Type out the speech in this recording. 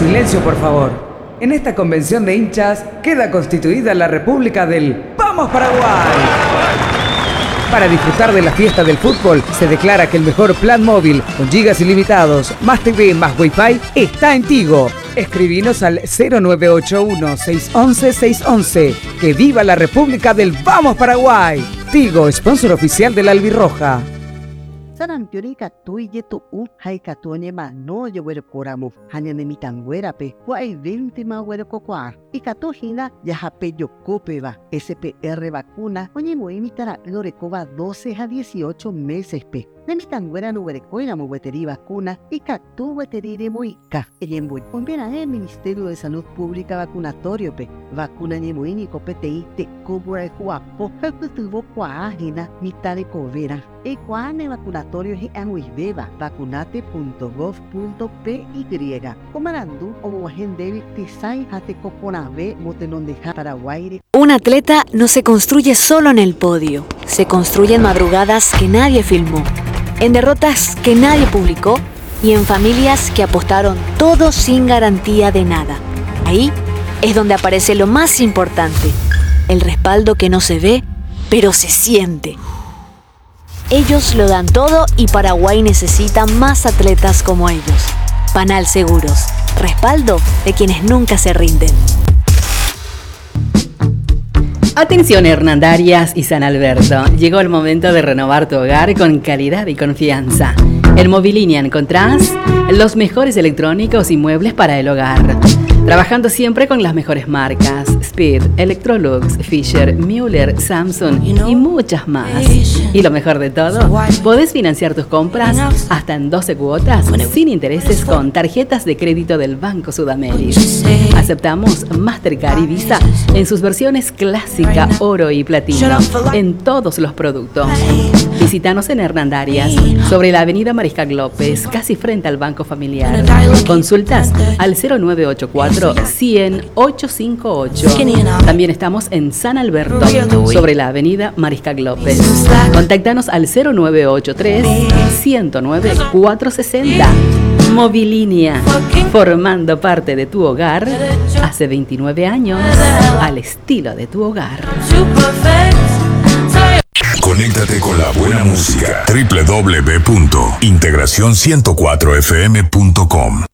Silencio, por favor. En esta convención de hinchas queda constituida la República del ¡Vamos Paraguay! Para disfrutar de la fiesta del fútbol, se declara que el mejor plan móvil, con gigas ilimitados, más TV, más Wi-Fi, está en Tigo. Escribinos al 0981-611-611. ¡Que viva la República del Vamos Paraguay! Tigo, sponsor oficial de la Albirroja. Sarampiori katui yetu hai katuane ma no yo wero koramu hanya ne mitanguera pe huai 20 ma wero kokwar y katu hina ya hape yokope va SPR vacuna oñe mo imitara lorecoba 12 a 18 meses pe ne mitanguera no wero koina mo weteri vacuna y katu weteri moika ellembo conviene el Ministerio de Salud Pública vacunatorio pe vacuna ne moini copetei te cobra guapo tuvo kwa hina mitare covera e cuane vacunatorio y anuibeba vacunate.gov.py comandandu o mojen tisai hate coponave motelón de Paraguay. Un atleta no se construye solo en el podio, se construye en madrugadas que nadie filmó, en derrotas que nadie publicó y en familias que apostaron todo sin garantía de nada. Ahí es donde aparece lo más importante, el respaldo que no se ve, pero se siente. Ellos lo dan todo y Paraguay necesita más atletas como ellos. Panal Seguros, respaldo de quienes nunca se rinden. Atención Hernandarias y San Alberto, llegó el momento de renovar tu hogar con calidad y confianza. En Mobilinia encontrás los mejores electrónicos y muebles para el hogar. Trabajando siempre con las mejores marcas, Speed, Electrolux, Fisher, Müller, Samsung y muchas más. Y lo mejor de todo, podés financiar tus compras hasta en 12 cuotas sin intereses con tarjetas de crédito del Banco Sudamérica. Aceptamos Mastercard y Visa en sus versiones clásica, oro y platino en todos los productos. Visítanos en Hernandarias, sobre la avenida Mariscal López, casi frente al Banco Familiar. Consultas al 0984-100-858. También estamos en San Alberto, sobre la avenida Mariscal López. Contáctanos al 0983-109-460. Mobilinia, formando parte de tu hogar hace 29 años, al estilo de tu hogar. Conéctate con la buena música. www.integracion104fm.com